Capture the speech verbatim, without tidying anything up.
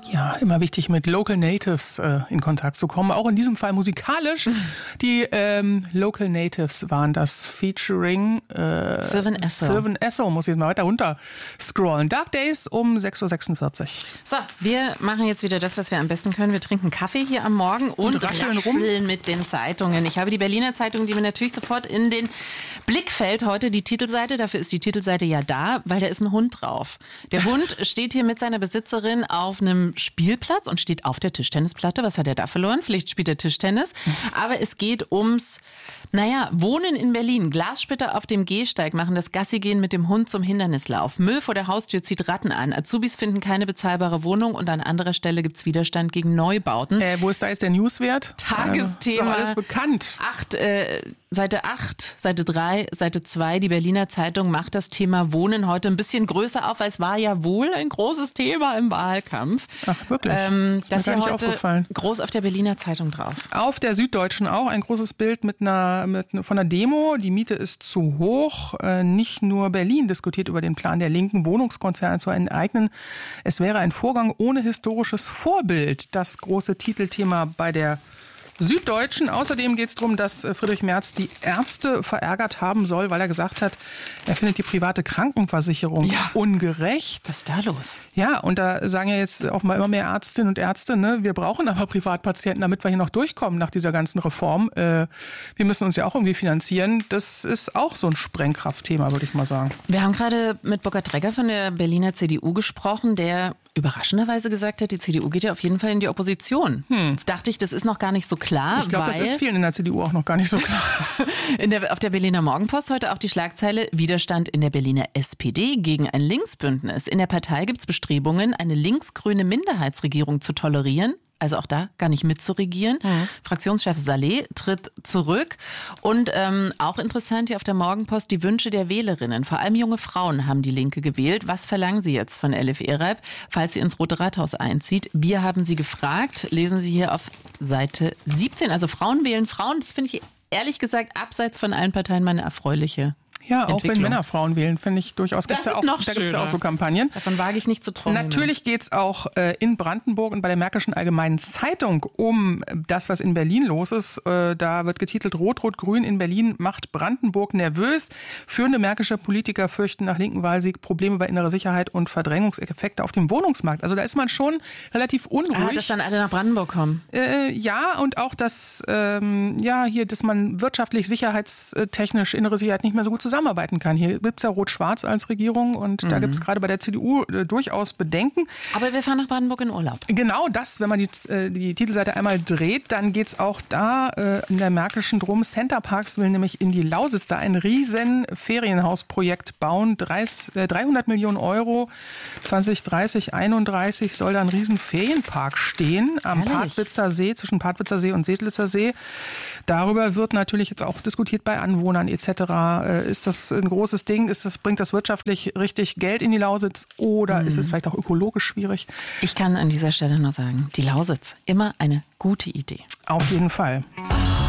Ja, immer wichtig, mit Local Natives äh, in Kontakt zu kommen. Auch in diesem Fall musikalisch. Die ähm, Local Natives waren das featuring äh, Sylvan Esso. Sylvan Esso, muss ich jetzt mal weiter runter scrollen. Dark Days um sechs Uhr sechsundvierzig. So, wir machen jetzt wieder das, was wir am besten können. Wir trinken Kaffee hier am Morgen und, Und rascheln rum mit den Zeitungen. Ich habe die Berliner Zeitung, die mir natürlich sofort in den Blick fällt. Heute die Titelseite. Dafür ist die Titelseite ja da, weil da ist ein Hund drauf. Der Hund steht hier mit seiner Besitzerin auf einem Spielplatz und steht auf der Tischtennisplatte. Was hat er da verloren? Vielleicht spielt er Tischtennis. Aber es geht ums, naja, Wohnen in Berlin. Glassplitter auf dem Gehsteig machen das Gassigehen mit dem Hund zum Hindernislauf. Müll vor der Haustür zieht Ratten an. Azubis finden keine bezahlbare Wohnung und an anderer Stelle gibt es Widerstand gegen Neubauten. Äh, wo ist da jetzt der Newswert? Tagesthema. Äh, ist doch alles bekannt. Acht, äh, Seite acht, Seite drei, Seite zwei. Die Berliner Zeitung macht das Thema Wohnen heute ein bisschen größer auf, weil es war ja wohl ein großes Thema im Wahlkampf. Ach, wirklich? Ähm, ist mir das gar hier nicht heute aufgefallen. groß auf der Berliner Zeitung drauf. Auf der Süddeutschen auch ein großes Bild mit einer, mit, von einer Demo. Die Miete ist zu hoch. Äh, nicht nur Berlin diskutiert über den Plan der Linken, Wohnungskonzerne zu enteignen. Es wäre ein Vorgang ohne historisches Vorbild. Das große Titelthema bei der Süddeutschen. Außerdem geht es darum, dass Friedrich Merz die Ärzte verärgert haben soll, weil er gesagt hat, er findet die private Krankenversicherung ja. ungerecht. Was ist da los? Ja, und da sagen ja jetzt auch mal immer mehr Ärztinnen und Ärzte, ne, wir brauchen aber Privatpatienten, damit wir hier noch durchkommen nach dieser ganzen Reform. Äh, wir müssen uns ja auch irgendwie finanzieren. Das ist auch so ein Sprengkraftthema, würde ich mal sagen. Wir haben gerade mit Burkhard Dregger von der Berliner C D U gesprochen, der überraschenderweise gesagt hat, die C D U geht ja auf jeden Fall in die Opposition. Hm. Jetzt dachte ich, das ist noch gar nicht so klar. Ich glaube, das ist vielen in der C D U auch noch gar nicht so klar. in der, auf der Berliner Morgenpost heute auch die Schlagzeile Widerstand in der Berliner S P D gegen ein Linksbündnis. In der Partei gibt es Bestrebungen, eine linksgrüne Minderheitsregierung zu tolerieren. Also auch da gar nicht mitzuregieren. Mhm. Fraktionschef Saleh tritt zurück. Und ähm, auch interessant hier auf der Morgenpost die Wünsche der Wählerinnen. Vor allem junge Frauen haben die Linke gewählt. Was verlangen sie jetzt von Elif Ereb, falls sie ins Rote Rathaus einzieht? Wir haben sie gefragt. Lesen Sie hier auf Seite siebzehn. Also Frauen wählen Frauen. Das finde ich ehrlich gesagt abseits von allen Parteien mal eine erfreuliche Ja, auch wenn Männer Frauen wählen, finde ich durchaus. Das ja ist auch, noch da gibt es ja auch so Kampagnen. Davon wage ich nicht zu träumen. Natürlich geht es auch äh, in Brandenburg und bei der Märkischen Allgemeinen Zeitung um das, was in Berlin los ist. Äh, da wird getitelt, Rot-Rot-Grün in Berlin macht Brandenburg nervös. Führende märkische Politiker fürchten nach linken Wahlsieg Probleme bei innerer Sicherheit und Verdrängungseffekte auf dem Wohnungsmarkt. Also da ist man schon relativ unruhig. Ah, dass dann alle nach Brandenburg kommen. Äh, ja, und auch, dass, ähm, ja, hier, dass man wirtschaftlich, sicherheitstechnisch, innere Sicherheit nicht mehr so gut zusammenarbeiten kann. Hier gibt es ja Rot-Schwarz als Regierung und mhm. da gibt es gerade bei der C D U äh, durchaus Bedenken. Aber wir fahren nach Brandenburg in Urlaub. Genau das, wenn man die, äh, die Titelseite einmal dreht, dann geht es auch da äh, in der Märkischen drum. Center Parks will nämlich in die Lausitz da ein riesen Ferienhausprojekt bauen. dreihundert Millionen Euro, zwanzig dreißig, einunddreißig soll da ein riesen Ferienpark stehen am Partwitzer See, zwischen Partwitzer See und Sedlitzer See. Darüber wird natürlich jetzt auch diskutiert bei Anwohnern et cetera. Äh, ist das ein großes Ding? Ist das, bringt das wirtschaftlich richtig Geld in die Lausitz oder mhm. ist es vielleicht auch ökologisch schwierig? Ich kann an dieser Stelle nur sagen, die Lausitz, immer eine gute Idee. Auf jeden Fall.